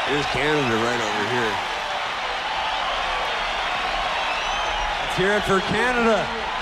Here's Canada right over here. Let's hear it for Canada.